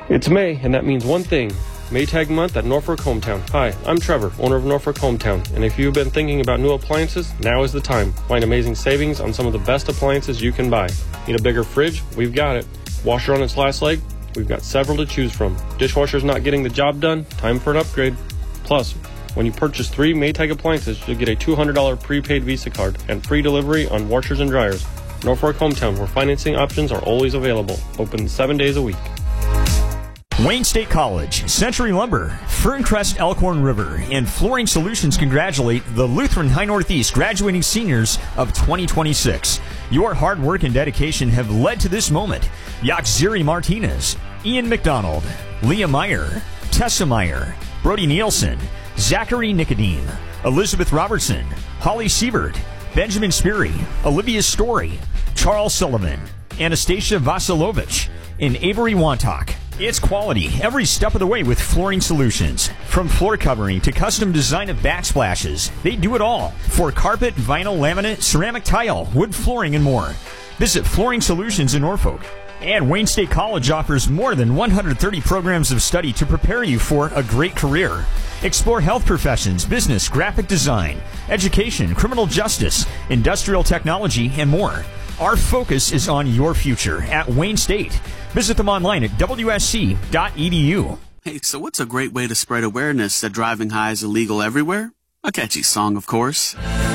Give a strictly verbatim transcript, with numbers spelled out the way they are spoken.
It's May, and that means one thing. Maytag month at Norfolk Hometown. Hi, I'm Trevor, owner of Norfolk Hometown, and if you've been thinking about new appliances, now is the time. Find amazing savings on some of the best appliances you can buy. Need a bigger fridge? We've got it. Washer on its last leg? We've got several to choose from. Dishwasher's not getting the job done? Time for an upgrade. Plus, when you purchase three Maytag appliances, you'll get a two hundred dollars prepaid Visa card and free delivery on washers and dryers. Norfolk Hometown, where financing options are always available. Open seven days a week. Wayne State College, Century Lumber, Ferncrest Elkhorn River, and Flooring Solutions congratulate the Lutheran High Northeast graduating seniors of twenty twenty-six. Your hard work and dedication have led to this moment. Yaxiri Martinez, Ian McDonald, Leah Meyer, Tessa Meyer, Brody Nielsen, Zachary Nicodeme, Elizabeth Robertson, Holly Siebert, Benjamin Speary, Olivia Story, Charles Sullivan, Anastasia Vasilovich, and Avery Wantock. It's quality every step of the way with Flooring Solutions. From floor covering to custom design of backsplashes, they do it all for carpet, vinyl, laminate, ceramic tile, wood flooring, and more. Visit Flooring Solutions in Norfolk. And Wayne State College offers more than one hundred thirty programs of study to prepare you for a great career. Explore health professions, business, graphic design, education, criminal justice, industrial technology, and more. Our focus is on your future at Wayne State. Visit them online at w s c dot e d u. Hey, so what's a great way to spread awareness that driving high is illegal everywhere? A catchy song, of course.